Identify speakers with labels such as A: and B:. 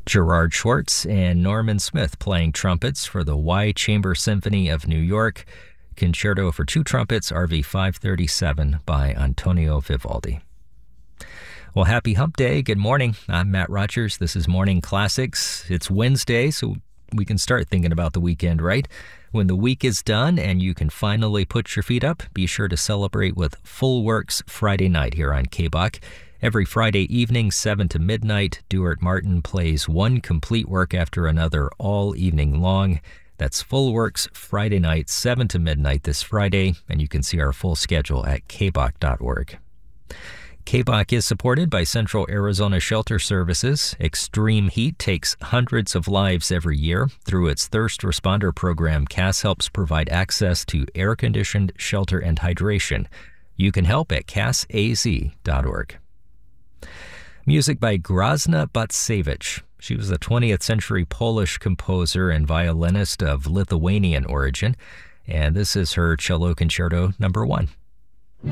A: Gerard Schwartz and Norman Smith playing trumpets for the Y Chamber Symphony of New York, Concerto for Two Trumpets, RV 537 by Antonio Vivaldi. Well, happy hump day. Good morning. I'm Matt Rogers. This is Morning Classics. It's Wednesday, so we can start thinking about the weekend, right? When the week is done and you can finally put your feet up, be sure to celebrate with Full Works Friday night here on KBOC. Every Friday evening, 7 to midnight, Duart Martin plays one complete work after another all evening long. That's Full Works Friday night, 7 to midnight this Friday, and you can see our full schedule at kbok.org. KBOC is supported by Central Arizona Shelter Services. Extreme heat takes hundreds of lives every year. Through its thirst responder program, CAS helps provide access to air-conditioned shelter and hydration. You can help at casaz.org. Music by Grazna Batsevich. She was a 20th century Polish composer and violinist of Lithuanian origin, and this is her Cello Concerto No. 1.